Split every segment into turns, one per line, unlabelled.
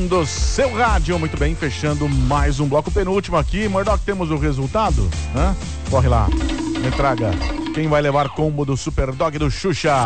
do seu rádio. Muito bem, fechando mais um bloco penúltimo aqui. Murdoch, temos o resultado? Hã? Corre lá, me traga. Quem vai levar combo do Super Dog do Xuxa?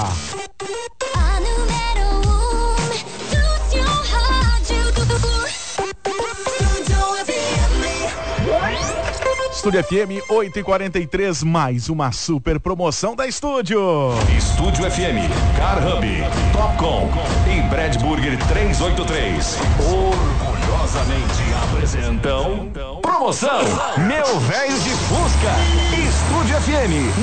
Estúdio FM 8h43, mais uma super promoção da Estúdio.
Estúdio FM, Car Hub, Topcom e Brad Burger 383. Orgulhosamente apresentam promoção Meu Velho de Fusca. Estúdio FM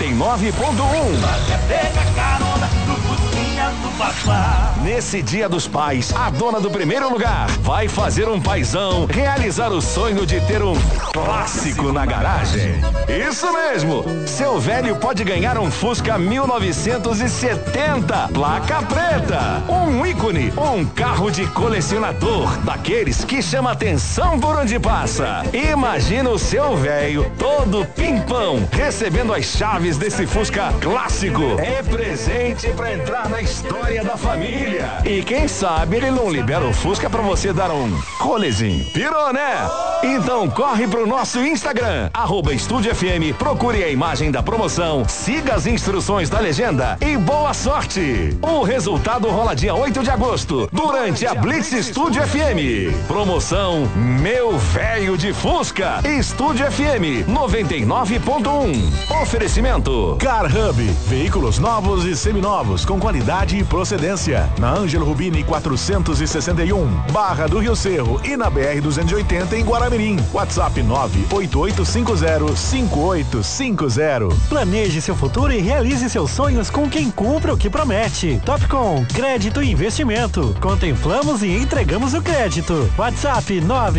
99.1. Pega carona do Fusquinha do Papá. Nesse Dia dos Pais, a dona do primeiro lugar vai fazer um paizão realizar o sonho de ter um clássico na garagem. Isso mesmo! Seu velho pode ganhar um Fusca 1970, placa preta. Um ícone, um carro de colecionador, daqueles que chama atenção por onde passa. Imagina o seu velho todo pimpão, recebendo as chaves desse Fusca clássico. É presente pra entrar na história da família. E quem sabe ele não libera o Fusca pra você dar um rolezinho. Pirou, né? Então corre pro nosso Instagram, @Estúdio FM, procure a imagem da promoção, siga as instruções da legenda e boa sorte! O resultado rola dia 8 de agosto, durante a Blitz Estúdio FM. Promoção Meu Velho de Fusca, Estúdio FM 99.1. Oferecimento
Car Hub, veículos novos e seminovos com qualidade e procedência. Na Ângelo Rubini 461, Barra do Rio Cerro e na BR 280 em Guaramirim. WhatsApp 988505850.
Planeje seu futuro e realize seus sonhos com quem cumpre o que promete. Topcom, crédito e investimento. Contemplamos e entregamos o crédito. WhatsApp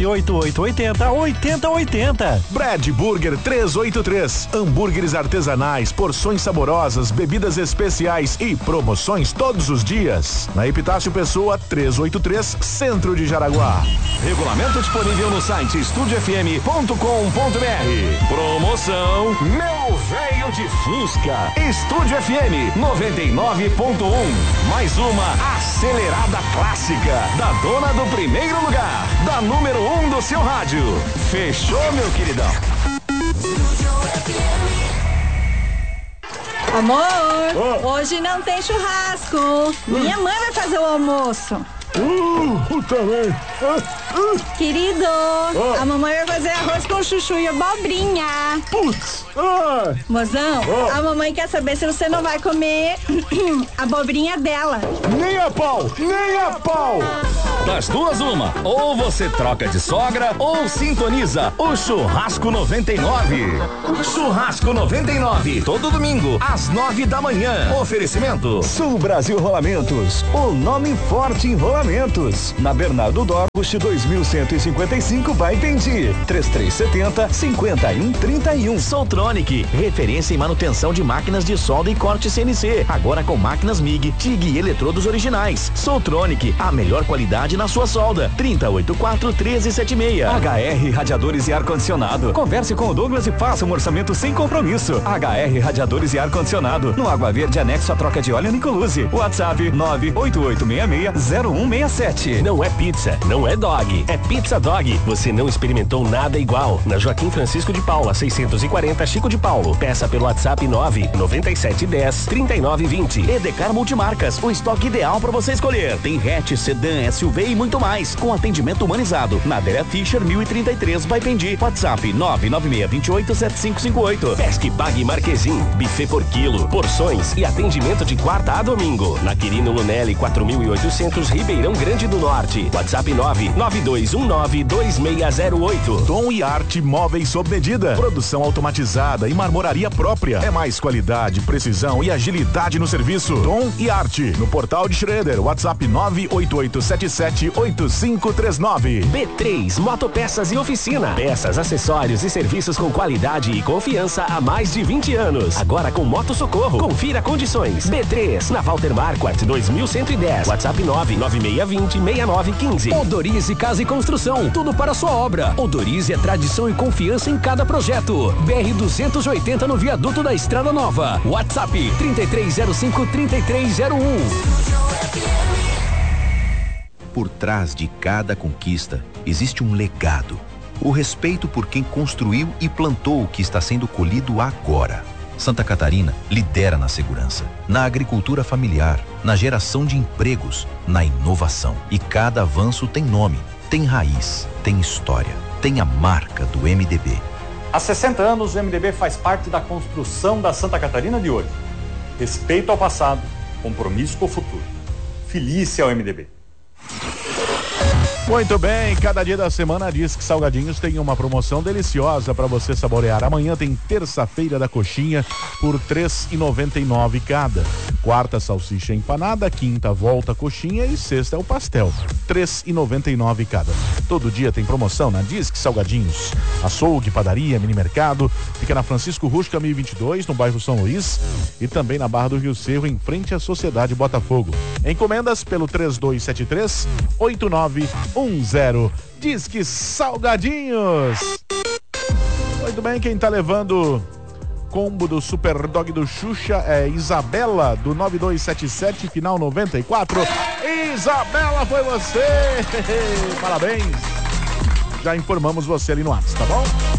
98880-8080.
Brad Burger 383, hambúrgueres artesanais, porções saborosas, bebidas especiais e promoções todos os dias. Na Epitácio Pessoa 383, Centro de Jaraguá.
Regulamento disponível no site estudiofm.com.br. Promoção Meu Velho de Fusca. Estúdio FM 99.1. Mais uma acelerada clássica da dona do primeiro lugar, da número 1 do seu rádio. Fechou, meu queridão?
Amor, hoje não tem churrasco. Minha mãe vai fazer o almoço.
Também.
Querido, a mamãe vai fazer arroz com chuchu e abobrinha.
Putz.
Mozão, a mamãe quer saber se você não vai comer a abobrinha dela.
Nem a pau, nem a pau.
Das duas, uma. Ou você troca de sogra ou sintoniza o Churrasco 99. Churrasco 99, todo domingo, às 9 da manhã. Oferecimento
Sul Brasil Rolamentos, o nome forte em rolamentos. Na Bernardo Dorbusch 2155 vai Pendi. 3370-5131.
Soltronic, referência em manutenção de máquinas de solda e corte CNC. Agora com máquinas MIG, TIG e eletrodos originais. Soltronic, a melhor qualidade na sua solda. 3084-1376.
HR Radiadores e Ar-Condicionado. Converse com o Douglas e faça um orçamento sem compromisso. HR Radiadores e Ar-Condicionado. No Água Verde, anexo à troca de óleo Nicoluzzi. WhatsApp 98866-0167.
Não é pizza, não é dog, é Pizza Dog. Você não experimentou nada igual. Na Joaquim Francisco de Paula, 640, Chico de Paulo. Peça pelo WhatsApp 99710-3920.
Edecar Multimarcas, o estoque ideal para você escolher. Tem hatch, sedã, SUV e muito mais, com atendimento humanizado. Na Adélia Fischer 1033 vai Pendi. WhatsApp 996287558.
Pesque Pague Marquezim, buffet por quilo, porções e atendimento de quarta a domingo. Na Quirino Lunelli 4800, Ribeirão Grande do Norte. WhatsApp 992192608.
Tom e Arte Móveis sob medida. Produção automatizada e marmoraria própria. É mais qualidade, precisão e agilidade no serviço. Tom e Arte. No portal de Schroeder. WhatsApp 988778539.
B3 Motopeças e Oficina. Peças, acessórios e serviços com qualidade e confiança há mais de 20 anos. Agora com Moto Socorro. Confira condições. B3 na Walter Marquardt 2110. WhatsApp 996206915.
Odorize Casa e Construção. Tudo para sua obra. Odorize é tradição e confiança em cada projeto. BR 280 no viaduto da Estrada Nova. WhatsApp 3305-3301.
por trás de cada conquista existe um legado. O respeito por quem construiu e plantou o que está sendo colhido agora. Santa Catarina lidera na segurança, na agricultura familiar, na geração de empregos, na inovação. E cada avanço tem nome, tem raiz, tem história, tem a marca do MDB.
Há 60 anos, o MDB faz parte da construção da Santa Catarina de hoje. Respeito ao passado, compromisso com o futuro. Feliz ao MDB.
Muito bem, cada dia da semana diz que Salgadinhos tem uma promoção deliciosa para você saborear. Amanhã tem terça-feira da coxinha por R$ 3,99 cada. Quarta, salsicha empanada, quinta, volta coxinha e sexta é o pastel. R$ 3,99 cada. Todo dia tem promoção na Disque Salgadinhos. Açougue, padaria, mini mercado. Fica na Francisco Rusca 1022, no bairro São Luís. E também na Barra do Rio Cerro, em frente à Sociedade Botafogo. Encomendas pelo 3273-8910. Disque Salgadinhos. Muito bem, quem tá levando combo do Super Dog do Xuxa é Isabela, do 9277, final 94. Isabela, foi você! Parabéns! Já informamos você ali no WhatsApp, tá bom?